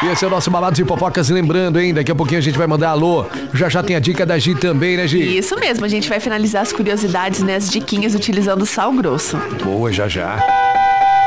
Esse é o nosso Balados e Fofocas. Lembrando, hein, daqui a pouquinho a gente vai mandar alô. Já tem a dica da Gi também, né, Gi? Isso mesmo, a gente vai finalizar as curiosidades, né, as diquinhas utilizando sal grosso. Boa, já.